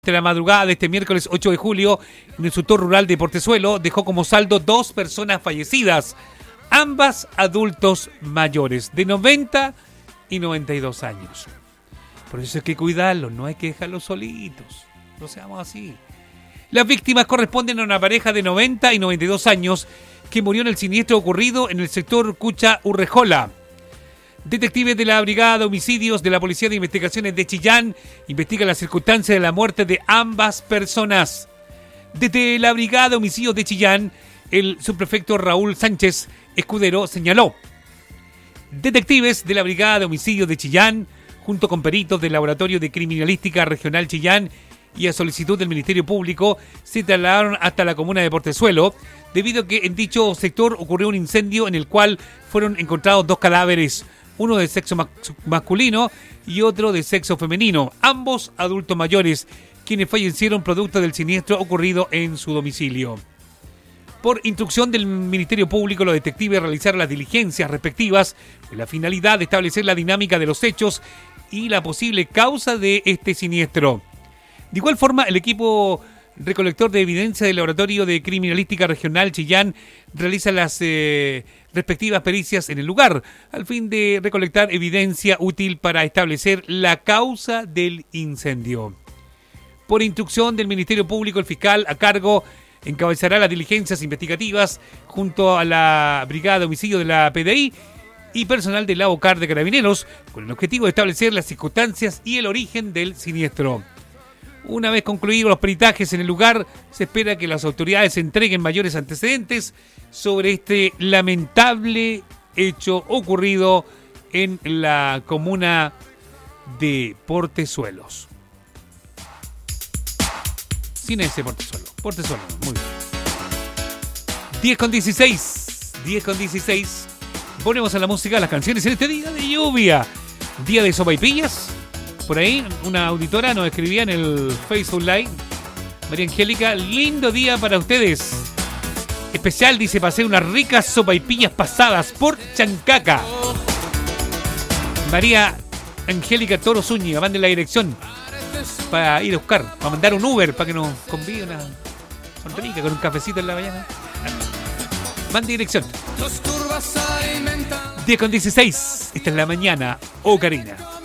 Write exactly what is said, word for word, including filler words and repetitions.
De la madrugada de este miércoles ocho de julio, en el sector rural de Portezuelo, dejó como saldo dos personas fallecidas, ambas adultos mayores, de noventa y noventa y dos años. Por eso hay que cuidarlos, no hay que dejarlos solitos, no seamos así. Las víctimas corresponden a una pareja de noventa y noventa y dos años que murió en el siniestro ocurrido en el sector Cucha-Urrejola. Detectives de la Brigada de Homicidios de la Policía de Investigaciones de Chillán investigan las circunstancias de la muerte de ambas personas. Desde la Brigada de Homicidios de Chillán, el subprefecto Raúl Sánchez Escudero señaló: detectives de la Brigada de Homicidios de Chillán, junto con peritos del Laboratorio de Criminalística Regional Chillán y a solicitud del Ministerio Público, se trasladaron hasta la comuna de Portezuelo, debido a que en dicho sector ocurrió un incendio en el cual fueron encontrados dos cadáveres, uno de sexo masculino y otro de sexo femenino, ambos adultos mayores, quienes fallecieron producto del siniestro ocurrido en su domicilio. Por instrucción del Ministerio Público, los detectives realizaron las diligencias respectivas con la finalidad de establecer la dinámica de los hechos y la posible causa de este siniestro. De igual forma, el equipo recolector de evidencia del Laboratorio de Criminalística Regional Chillán realiza las eh, respectivas pericias en el lugar, al fin de recolectar evidencia útil para establecer la causa del incendio. Por instrucción del Ministerio Público, el fiscal a cargo encabezará las diligencias investigativas junto a la Brigada de Homicidio de la P D I y personal de la OCAR de Carabineros, con el objetivo de establecer las circunstancias y el origen del siniestro. Una vez concluidos los peritajes en el lugar, se espera que las autoridades entreguen mayores antecedentes sobre este lamentable hecho ocurrido en la comuna de Portezuelos. Sin ese Portezuelo. Portezuelo, muy bien. diez con dieciséis. diez con dieciséis. Ponemos a la música las canciones en este día de lluvia. Día de sopaipillas. Por ahí, una auditora nos escribía en el Facebook Live. María Angélica, lindo día para ustedes. Especial, dice, para hacer unas ricas sopaipillas pasadas por Chancaca. María Angélica Toro Zúñiga, mande la dirección para ir a buscar, para mandar un Uber, para que nos convide una rica con un cafecito en la mañana. Mande dirección. diez con dieciséis. Esta es la mañana, Ocarina.